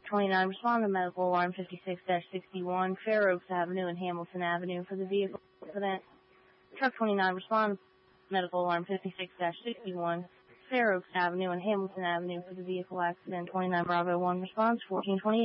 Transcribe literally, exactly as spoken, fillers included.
twenty-nine, respond to medical alarm fifty-six dash sixty-one, Fair Oaks Avenue and Hamilton Avenue for the vehicle accident. Truck twenty-nine, respond to medical alarm fifty-six dash sixty-one, Fair Oaks Avenue and Hamilton Avenue for the vehicle accident. twenty-nine Bravo one response, fourteen twenty-eight.